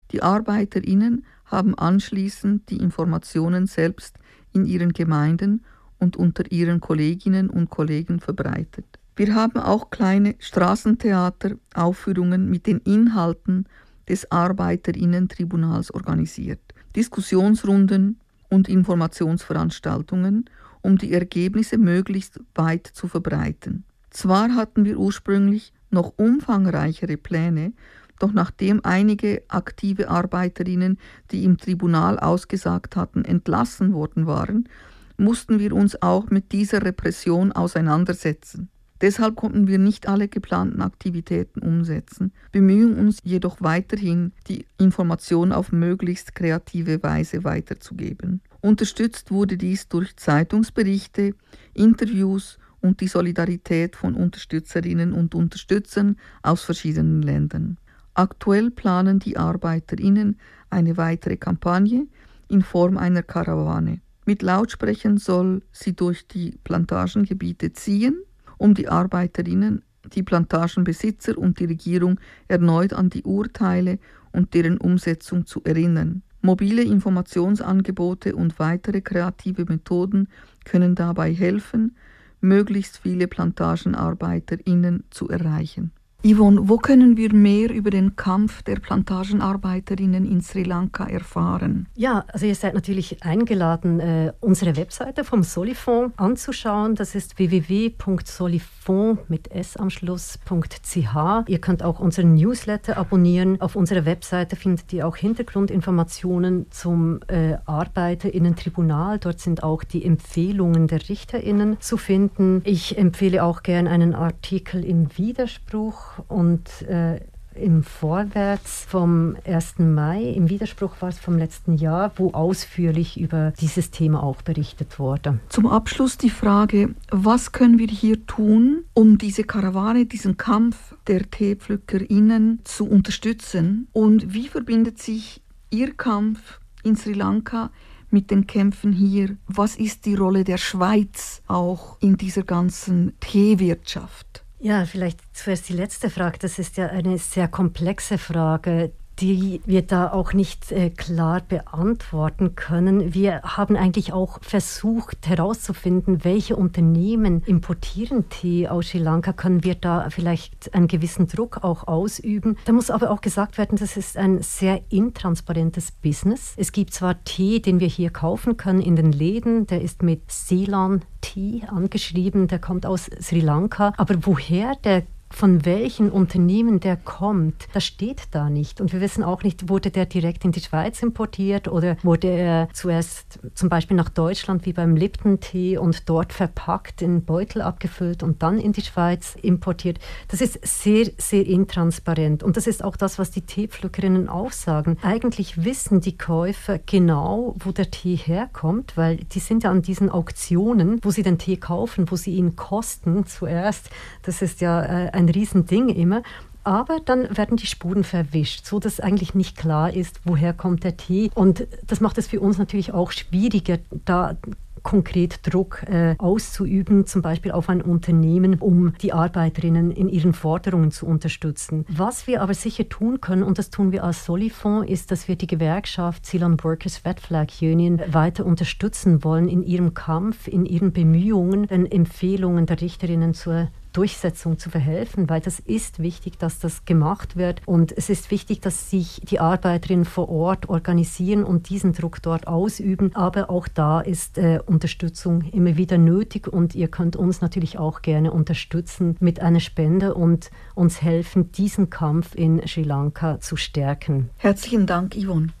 Die ArbeiterInnen haben anschließend die Informationen selbst in ihren Gemeinden und unter ihren Kolleginnen und Kollegen verbreitet. Wir haben auch kleine Straßentheater-Aufführungen mit den Inhalten des ArbeiterInnen-Tribunals organisiert, Diskussionsrunden und Informationsveranstaltungen, um die Ergebnisse möglichst weit zu verbreiten. Zwar hatten wir ursprünglich noch umfangreichere Pläne, doch nachdem einige aktive ArbeiterInnen, die im Tribunal ausgesagt hatten, entlassen worden waren, mussten wir uns auch mit dieser Repression auseinandersetzen. Deshalb konnten wir nicht alle geplanten Aktivitäten umsetzen, bemühen uns jedoch weiterhin, die Information auf möglichst kreative Weise weiterzugeben. Unterstützt wurde dies durch Zeitungsberichte, Interviews und die Solidarität von Unterstützerinnen und Unterstützern aus verschiedenen Ländern. Aktuell planen die ArbeiterInnen eine weitere Kampagne in Form einer Karawane. Mit Lautsprechern soll sie durch die Plantagengebiete ziehen, um die ArbeiterInnen, die Plantagenbesitzer und die Regierung erneut an die Urteile und deren Umsetzung zu erinnern. Mobile Informationsangebote und weitere kreative Methoden können dabei helfen, möglichst viele PlantagenarbeiterInnen zu erreichen. Yvonne, wo können wir mehr über den Kampf der Plantagenarbeiterinnen in Sri Lanka erfahren? Ja, also ihr seid natürlich eingeladen, unsere Webseite vom Solifonds anzuschauen. Das ist www.solifonds mit s am Schluss.ch. Ihr könnt auch unseren Newsletter abonnieren. Auf unserer Webseite findet ihr auch Hintergrundinformationen zum ArbeiterInnen-Tribunal. Dort sind auch die Empfehlungen der RichterInnen zu finden. Ich empfehle auch gern einen Artikel im Widerspruch und im Vorwärts vom 1. Mai, im Widerspruch war es vom letzten Jahr, wo ausführlich über dieses Thema auch berichtet wurde. Zum Abschluss die Frage, was können wir hier tun, um diese Karawane, diesen Kampf der TeepflückerInnen zu unterstützen? Und wie verbindet sich Ihr Kampf in Sri Lanka mit den Kämpfen hier? Was ist die Rolle der Schweiz auch in dieser ganzen Teewirtschaft? Ja, vielleicht zuerst die letzte Frage. Das ist ja eine sehr komplexe Frage, die wir da auch nicht klar beantworten können. Wir haben eigentlich auch versucht herauszufinden, welche Unternehmen importieren Tee aus Sri Lanka. Können wir da vielleicht einen gewissen Druck auch ausüben? Da muss aber auch gesagt werden, das ist ein sehr intransparentes Business. Es gibt zwar Tee, den wir hier kaufen können in den Läden, der ist mit Ceylon Tea angeschrieben, der kommt aus Sri Lanka, aber woher der von welchen Unternehmen der kommt, das steht da nicht. Und wir wissen auch nicht, wurde der direkt in die Schweiz importiert oder wurde er zuerst zum Beispiel nach Deutschland wie beim Lipton-Tee und dort verpackt, in Beutel abgefüllt und dann in die Schweiz importiert. Das ist sehr, sehr intransparent. Und das ist auch das, was die Teepflückerinnen auch sagen. Eigentlich wissen die Käufer genau, wo der Tee herkommt, weil die sind ja an diesen Auktionen, wo sie den Tee kaufen, wo sie ihn kosten zuerst. Das ist ja ein Riesending immer. Aber dann werden die Spuren verwischt, so dass eigentlich nicht klar ist, woher kommt der Tee. Und das macht es für uns natürlich auch schwieriger, da konkret Druck auszuüben, zum Beispiel auf ein Unternehmen, um die Arbeiterinnen in ihren Forderungen zu unterstützen. Was wir aber sicher tun können, und das tun wir als Solifonds, ist, dass wir die Gewerkschaft Ceylon Workers Red Flag Union weiter unterstützen wollen in ihrem Kampf, in ihren Bemühungen, den Empfehlungen der Richterinnen zur Durchsetzung zu verhelfen, weil das ist wichtig, dass das gemacht wird und es ist wichtig, dass sich die Arbeiterinnen vor Ort organisieren und diesen Druck dort ausüben, aber auch da ist Unterstützung immer wieder nötig und ihr könnt uns natürlich auch gerne unterstützen mit einer Spende und uns helfen, diesen Kampf in Sri Lanka zu stärken. Herzlichen Dank, Yvonne.